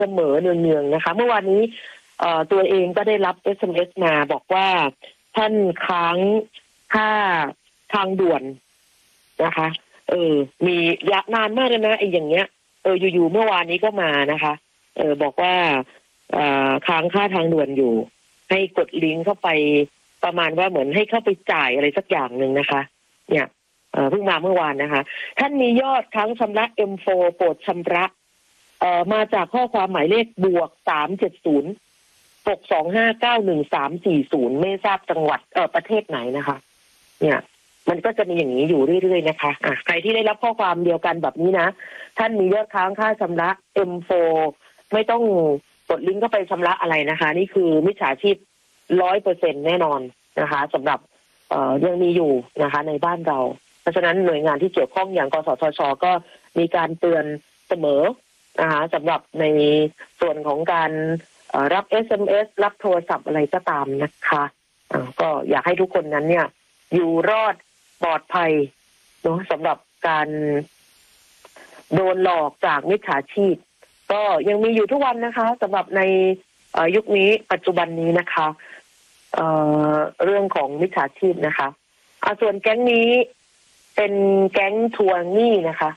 เสมอเนืองๆนะคะเมื่อวานนี้ตัวเองก็ได้รับ SMS มาบอกว่าท่านค้างค่าทางด่วนนะคะมียะนานมากเลยนะไอ้อย่างเงี้ยอยู่ๆเมื่อวานนี้ก็มานะคะบอกว่าค้างค่าทางด่วนอยู่ให้กดลิงก์เข้าไปประมาณว่าเหมือนให้เข้าไปจ่ายอะไรสักอย่างหนึ่งนะคะเนี่ยเพิ่งมาเมื่อวานนะคะท่านมียอดค้างชำระ M4 โปรดชำระมาจากข้อความหมายเลข+370-625-91340ไม่ทราบจังหวัดประเทศไหนนะคะเนี่ยมันก็จะมีอย่างนี้อยู่เรื่อยๆนะคะใครที่ได้รับข้อความเดียวกันแบบนี้นะท่านมียอดค้างค่าชำระ M4 ไม่ต้องกดลิงก์เข้าไปชำระอะไรนะคะนี่คือมิจฉาชีพ 100% แน่นอนนะคะสำหรับยังมีอยู่นะคะในบ้านเราเพราะฉะนั้นหน่วยงานที่เกี่ยวข้องอย่างกสทช.ก็มีการเตือนเสมอนะคะสำหรับในส่วนของการรับ SMS รับโทรศัพท์อะไรก็ตามนะคะก็อยากให้ทุกคนนั้นเนี่ยอยู่รอดปลอดภัยเนาะสำหรับการโดนหลอกจากมิจฉาชีพก็ยังมีอยู่ทุกวันนะคะสำหรับในยุคนี้ปัจจุบันนี้นะคะเรื่องของมิจฉาชีพนะคะส่วนแก๊งนี้เป็นแก๊งทวงหนี้นะคะ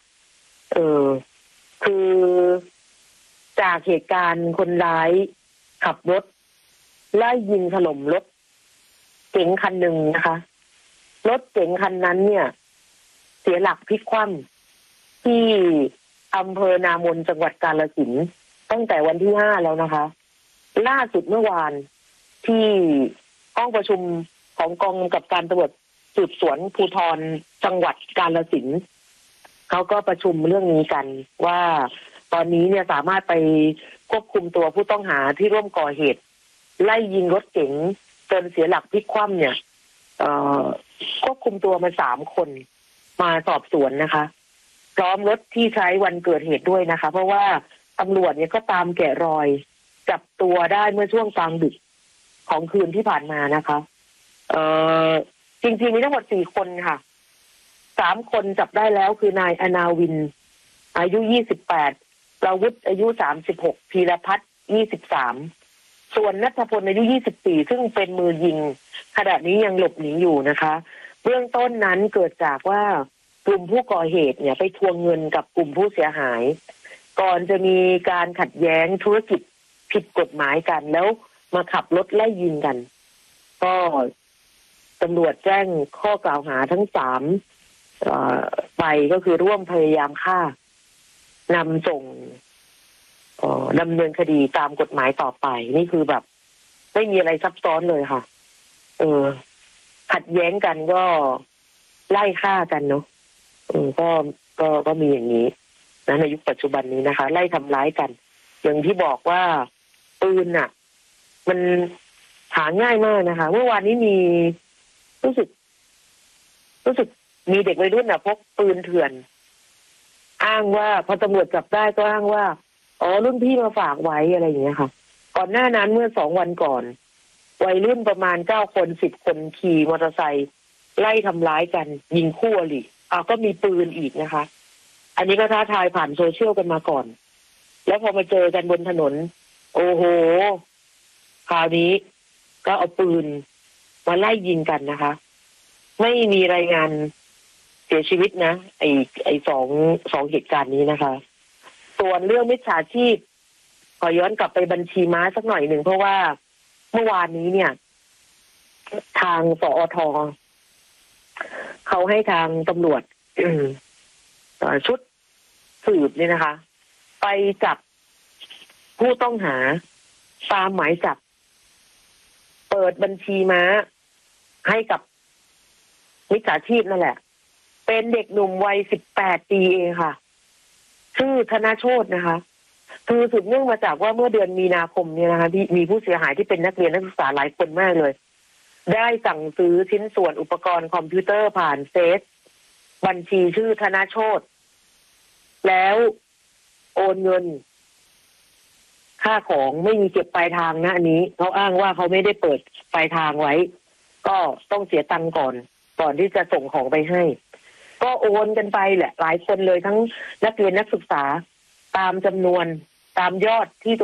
คือจากเหตุการณ์คนร้ายขับรถไล่ยิงถล่มรถเก๋งคันหนึ่งนะคะรถเก๋งคันนั้นเนี่ยเสียหลักพลิกคว่ำที่อำเภอนามนจังหวัดกาฬสินธุ์ตั้งแต่วันที่5แล้วนะคะล่าสุดเมื่อวานที่ห้องประชุมของกองกำกับการตำรวจสืบสวนภูธรจังหวัดกาฬสินธุ์เขาก็ประชุมเรื่องนี้กันว่าตอนนี้เนี่ยสามารถไปควบคุมตัวผู้ต้องหาที่ร่วมก่อเหตุไล่ยิงรถเก๋งจนเสียหลักพลิกคว่ำเนี่ยควบคุมตัวมา3 คนมาสอบสวนนะคะพร้อมรถที่ใช้วันเกิดเหตุด้วยนะคะเพราะว่าตำรวจเนี่ยก็ตามแกะรอยจับตัวได้เมื่อช่วงกลางดึกของคืนที่ผ่านมานะคะจริงๆมีทั้งหมด4 คนค่ะ3 คนจับได้แล้วคือนายอนาวินอายุ28ประวุฒิอายุ36พีรพัฒน์23ส่วนณัฐพลอายุ24ซึ่งเป็นมือยิงขณะนี้ยังหลบหนีอยู่นะคะเบื้องต้นนั้นเกิดจากว่ากลุ่มผู้ก่อเหตุเนี่ยไปทวงเงินกับกลุ่มผู้เสียหายก่อนจะมีการขัดแย้งธุรกิจผิดกฎหมายกันแล้วมาขับรถไล่ยิงกันก็ตำรวจแจ้งข้อกล่าวหาทั้ง3ไปก็คือร่วมพยายามฆ่านำส่งดำเนินคดีตามกฎหมายต่อไปนี่คือแบบไม่มีอะไรซับซ้อนเลยค่ะขัดแย้งกันก็ไล่ฆ่ากันเนาะก็มีอย่างนี้นะในยุคปัจจุบันนี้นะคะไล่ทำร้ายกันอย่างที่บอกว่าปืนน่ะมันหาง่ายมากนะคะเมื่อวานนี้มีรู้สึกมีเด็กวัยรุ่นพกปืนเถื่อนอ้างว่าพอตำรวจจับได้ก็อ้างว่ารุ่นพี่มาฝากไว้อะไรอย่างเงี้ยค่ะก่อนหน้านั้นเมื่อ2 วันก่อนวัยรุ่นประมาณ9 คน10 คนขี่มอเตอร์ไซค์ไล่ทำร้ายกันยิงคู่อริก็มีปืนอีกนะคะอันนี้ก็ท้าทายผ่านโซเชียลกันมาก่อนแล้วพอมาเจอกันบนถนนโอ้โหคราวนี้ก็เอาปืนมาไล่ยิงกันนะคะไม่มีรายงานเสียชีวิตนะไอ้สองเหตุการณ์นี้นะคะส่วนเรื่องมิจฉาชีพขอย้อนกลับไปบัญชีม้าสักหน่อยหนึ่งเพราะว่าเมื่อวานนี้เนี่ยทางสอท.เขาให้ทางตำรวจชุดสืบเนี่ยนะคะไปจับผู้ต้องหาตามหมายจับเปิดบัญชีม้าให้กับมิจฉาชีพนั่นแหละเป็นเด็กหนุ่มวัย18 ปีเองค่ะชื่อธนโชตินะคะคือสืบเนื่องมาจากว่าเมื่อเดือนมีนาคมเนี่ยนะคะที่มีผู้เสียหายที่เป็นนักเรียนนักศึกษาหลายคนมากเลยได้สั่งซื้อชิ้นส่วนอุปกรณ์คอมพิวเตอร์ผ่านเฟซบัญชีชื่อธนโชติแล้วโอนเงินค่าของไม่มีเก็บปลายทางนะอันนี้เขาอ้างว่าเขาไม่ได้เปิดปลายทางไว้ก็ต้องเสียตังค์ก่อนที่จะส่งของไปให้ก็โอนกันไปแหละหลายคนเลยทั้งนักเรียนนักศึกษาตามจำนวนตามยอดที่